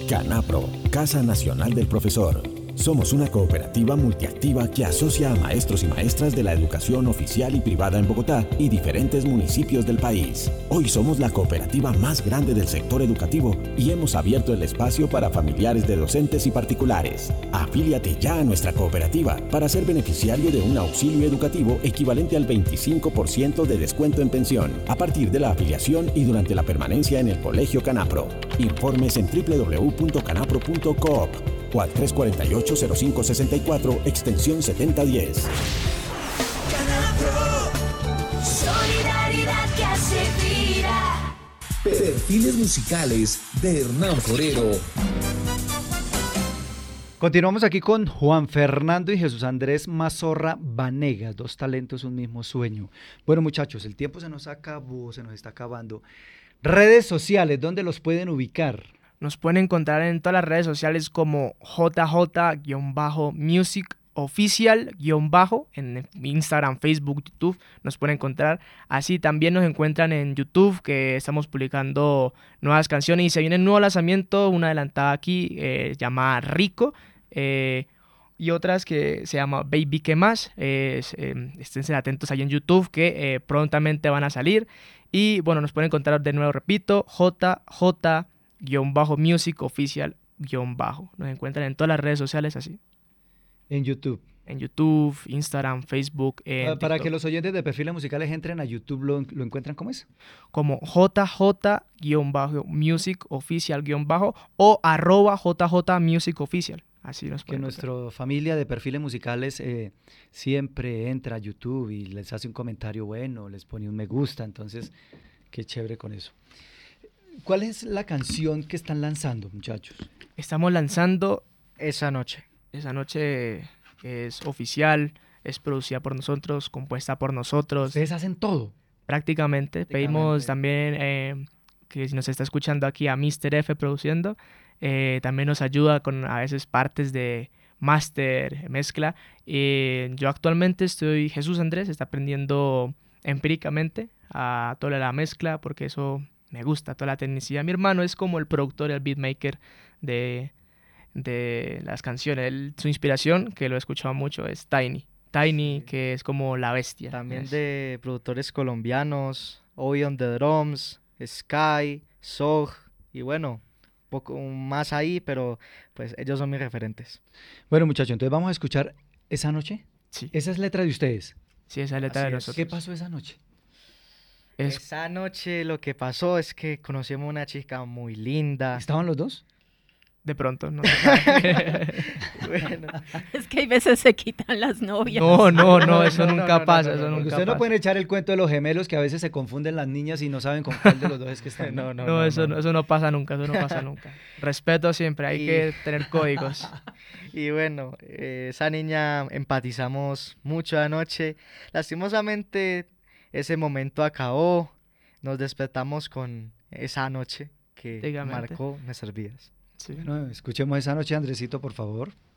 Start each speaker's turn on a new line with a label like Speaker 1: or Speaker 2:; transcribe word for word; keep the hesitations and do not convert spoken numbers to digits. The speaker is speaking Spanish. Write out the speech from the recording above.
Speaker 1: CANAPRO, Casa Nacional del Profesor. Somos una cooperativa multiactiva que asocia a maestros y maestras de la educación oficial y privada en Bogotá y diferentes municipios del país. Hoy somos la cooperativa más grande del sector educativo y hemos abierto el espacio para familiares de docentes y particulares. Afíliate ya a nuestra cooperativa para ser beneficiario de un auxilio educativo equivalente al veinticinco por ciento de descuento en pensión a partir de la afiliación y durante la permanencia en el Colegio CANAPRO. Informes en doble u doble u doble u punto canapro punto coop o al tres cuatro ocho cero cinco seis cuatro, extensión setenta diez.
Speaker 2: CANAPRO, solidaridad que hace vida.
Speaker 3: Perfiles musicales de Hernán Forero.
Speaker 4: Continuamos aquí con Juan Fernando y Jesús Andrés Mazorra Vanegas, dos talentos, un mismo sueño. Bueno, muchachos, el tiempo se nos acabó, se nos está acabando. Redes sociales, ¿dónde los pueden ubicar?
Speaker 5: Nos pueden encontrar en todas las redes sociales como J J-Music Oficial bajo en Instagram, Facebook, YouTube. Nos pueden encontrar. Así también nos encuentran en YouTube, que estamos publicando nuevas canciones y se viene un nuevo lanzamiento, una adelantada aquí eh, llamada Rico, eh, y otras que se llama Baby ¿Qué más? Eh, eh, esténse atentos ahí en YouTube, que eh, prontamente van a salir. Y bueno, nos pueden encontrar de nuevo, repito, J J-Music Oficial bajo. Nos encuentran en todas las redes sociales así.
Speaker 4: En YouTube.
Speaker 5: En YouTube, Instagram, Facebook. En
Speaker 4: Para
Speaker 5: TikTok.
Speaker 4: que los oyentes de Perfiles Musicales entren a YouTube, ¿lo, lo encuentran cómo es?
Speaker 5: Como J J-Music Oficial bajo o arroba J J Music Oficial. Así nos
Speaker 4: Que
Speaker 5: pueden
Speaker 4: nuestra
Speaker 5: encontrar.
Speaker 4: familia de Perfiles Musicales eh, siempre entra a YouTube y les hace un comentario bueno, les pone un me gusta, entonces qué chévere con eso. ¿Cuál es la canción que están lanzando, muchachos?
Speaker 5: Estamos lanzando Esa Noche. Esa Noche es oficial, es producida por nosotros, compuesta por nosotros.
Speaker 4: Ustedes hacen todo.
Speaker 5: Prácticamente. Pedimos también eh, que si nos está escuchando aquí a míster F produciendo, eh, también nos ayuda con a veces partes de máster, mezcla. Eh, yo actualmente estoy, Jesús Andrés está aprendiendo empíricamente a toda la mezcla porque eso me gusta, toda la tecnicidad. Mi hermano es como el productor, el beatmaker de, de las canciones. Él, su inspiración, que lo he escuchado mucho, es Tiny. Tiny, que es como la bestia.
Speaker 6: También
Speaker 5: Es-
Speaker 6: de productores colombianos, Obi on the Drums, Sky, Sog, y bueno, poco más ahí, pero pues ellos son mis referentes.
Speaker 4: Bueno, muchachos, entonces vamos a escuchar Esa Noche.
Speaker 5: Sí,
Speaker 4: Esa es letra de ustedes.
Speaker 5: sí, esa es la letra de
Speaker 6: Así es.
Speaker 5: nosotros.
Speaker 4: ¿Qué pasó esa noche?
Speaker 5: Es-
Speaker 6: Esa noche lo que pasó es que conocimos a una chica muy linda.
Speaker 4: ¿Estaban los dos?
Speaker 5: de pronto, no se sabe.
Speaker 6: Bueno,
Speaker 7: Es que hay veces se quitan las novias.
Speaker 5: No, no, no, eso
Speaker 6: No, no,
Speaker 5: nunca
Speaker 6: no, no,
Speaker 5: pasa,
Speaker 6: no,
Speaker 5: eso
Speaker 6: no, no.
Speaker 5: nunca
Speaker 4: Ustedes no
Speaker 5: pasa.
Speaker 4: pueden echar el cuento de los gemelos que a veces se confunden las niñas y no saben con cuál de los dos es que están.
Speaker 6: no, no,
Speaker 5: No,
Speaker 6: no,
Speaker 5: eso,
Speaker 6: no.
Speaker 5: no- eso no pasa nunca, eso no pasa nunca. Respeto siempre, hay
Speaker 6: Y-
Speaker 5: que tener códigos.
Speaker 6: Y bueno, eh, esa niña empatizamos mucho anoche. Lastimosamente, ese momento acabó. Nos despertamos con esa noche que
Speaker 5: Dígamente.
Speaker 6: marcó nuestras vidas.
Speaker 5: Sí.
Speaker 4: Bueno, escuchemos Esa Noche, Andresito, por favor.